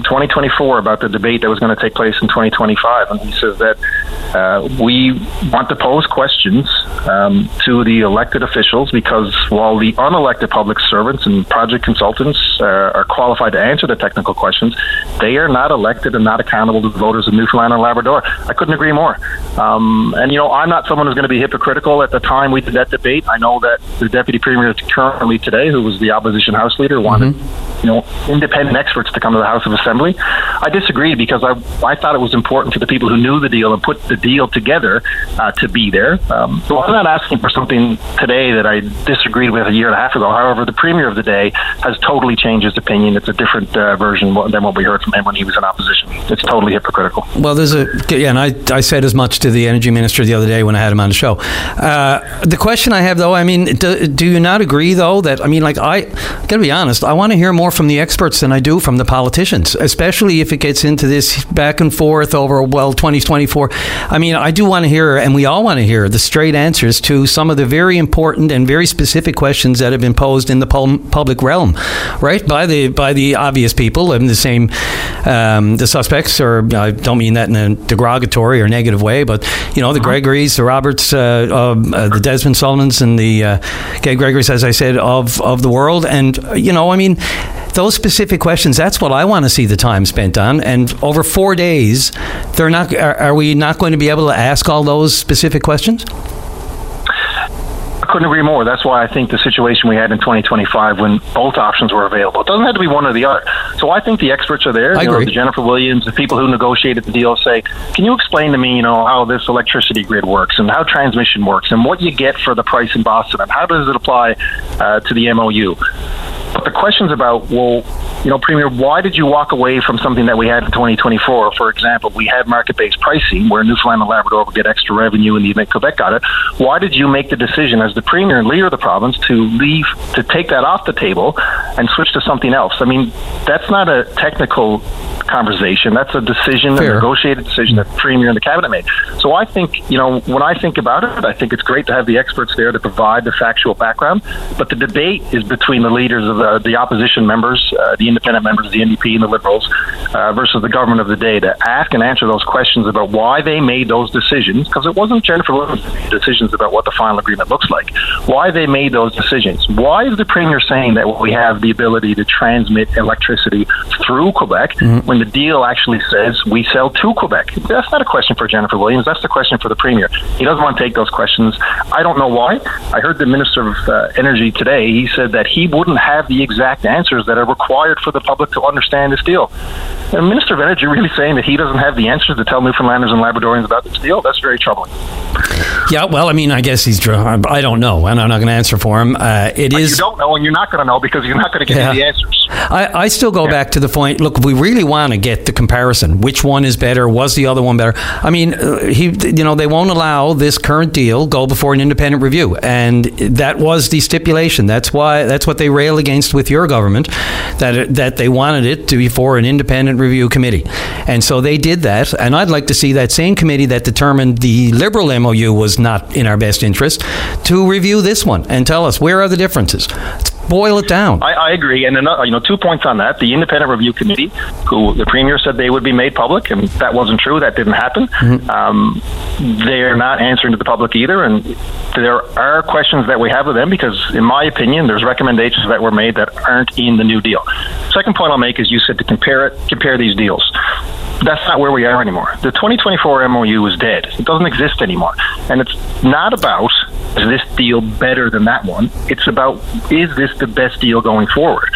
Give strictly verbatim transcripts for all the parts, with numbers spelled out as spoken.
twenty twenty-four about the debate that was going to take place in twenty twenty-five, and he says that uh, we want to pose questions um, to the elected officials because while the unelected public servants and project consultants uh, are qualified to answer the technical questions, they are not elected and not accountable to the voters of Newfoundland and Labrador. I couldn't agree more. Um, and, you know, I'm not someone who's going to be hypocritical. At the time we did that debate, I know that the Deputy Premier currently today, who was the opposition House Leader, wanted mm-hmm. you know, independent experts to come to the House of Assembly. I disagreed because I, I thought it was important for the people who knew the deal and put the deal together uh, to be there. Um, so I'm not asking for something today that I disagreed with a year and a half ago. However, the Premier of the day has totally changed his opinion. It's a different uh, version than what we heard from him when he was in opposition. It's totally hypocritical. Well, there's a, yeah, and I, I said as much to the Energy Minister the other day when I had him on the show. Uh, the question I have, though, I mean, do, do you not agree, though, that, I mean, like, I got to be honest, I want to hear more from the experts than I do from the politicians, especially if it gets into this back and forth over, well, twenty twenty-four. I mean, I do want to hear, and we all want to hear, the straight answers to some of the very important and very specific questions that have been posed in the pul- public realm, right, by the by the obvious people and the same, um, the suspects, or I don't mean that in a derogatory or negative way, but, you know, the Gregories, the Roberts, uh, uh, the Desmond Sullivans, and the uh, Gay Gregories, as I said, of, of the world. And, you know, I mean, those specific questions, that's what I want to see the time spent on. And over four days, they're not. Are, are we not going to be able to ask all those specific questions? I couldn't agree more. That's why I think the situation we had in twenty twenty-five when both options were available, it doesn't have to be one or the other. So I think the experts are there. I you agree. know, the Jennifer Williams, the people who negotiated the deal say, can you explain to me, you know, how this electricity grid works and how transmission works and what you get for the price in Boston and how does it apply uh, to the M O U? But the questions about, well, you know, Premier, why did you walk away from something that we had in twenty twenty-four? For example, we had market-based pricing where Newfoundland and Labrador would get extra revenue in the event Quebec got it. Why did you make the decision as the Premier and leader of the province to leave, to take that off the table and switch to something else? I mean, that's not a technical conversation. That's a decision, Fair. a negotiated decision that the Premier and the Cabinet made. So I think, you know, when I think about it, I think it's great to have the experts there to provide the factual background. But the debate is between the leaders of the, the opposition members, uh, the independent members, the N D P and the Liberals, uh, versus the government of the day to ask and answer those questions about why they made those decisions, because it wasn't Jennifer Williams' decisions about what the final agreement looks like, why they made those decisions. Why is the Premier saying that we have the ability to transmit electricity through Quebec mm-hmm. when the deal actually says we sell to Quebec? That's not a question for Jennifer Williams. That's the question for the Premier. He doesn't want to take those questions. I don't know why. I heard the Minister of uh, Energy today. He said that he wouldn't have the exact answers that are required for the public to understand this deal. The Minister of Energy really saying that he doesn't have the answers to tell Newfoundlanders and Labradorians about this deal? That's very troubling. Yeah, well, I mean, I guess he's... I don't know, and I'm not going to answer for him. Uh, it but is. You don't know, and you're not going to know because you're not going to get yeah. the answers. I, I still go yeah. back to the point, look, if we really want to get the comparison, which one is better, was the other one better? I mean, uh, he, you know, they won't allow this current deal go before an independent review, and that was the stipulation. That's why, that's what they rail against with your government, that it, that they wanted it to be for an independent review committee. And so they did that, and I'd like to see that same committee that determined the Liberal M O U was not in our best interest to review this one and tell us where are the differences. Let's boil it down. I, I agree, and another, you know, two points on that. The independent review committee, who the Premier said they would be made public, and that wasn't true. That didn't happen. Mm-hmm. Um, they're not answering to the public either, and there are questions that we have of them because, in my opinion, there's recommendations that were made that aren't in the new deal. Second point I'll make is you said to compare it, compare these deals. That's not where we are anymore. The twenty twenty-four M O U is dead. It doesn't exist anymore. And it's not about, is this deal better than that one? It's about, is this the best deal going forward?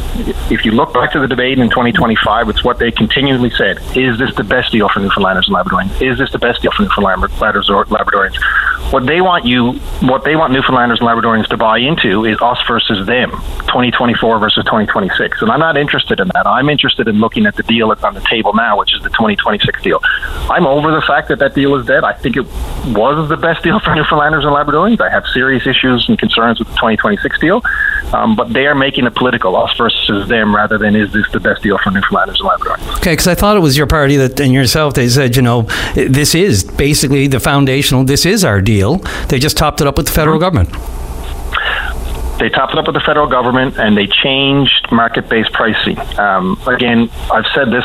If you look back to the debate in twenty twenty-five, it's what they continually said. Is this the best deal for Newfoundlanders and Labradorians? Is this the best deal for Newfoundlanders and Labradorians? What they want you, what they want Newfoundlanders and Labradorians to buy into is us versus them, twenty twenty-four versus twenty twenty-six. And I'm not interested in that. I'm interested in looking at the deal that's on the table now, which is the twenty twenty-six deal. I'm over the fact that that deal is dead. I think it was the best deal for Newfoundlanders and Labradorians. I have serious issues and concerns with the twenty twenty-six deal, um, but they are making it political, us versus them, rather than is this the best deal for Newfoundlanders and Labradorians. Okay, because I thought it was your party that, and yourself, they said, you know, this is basically the foundational, this is our deal. They just topped it up with the federal mm-hmm. government. They topped it up with the federal government, and they changed market-based pricing. Um, again, I've said this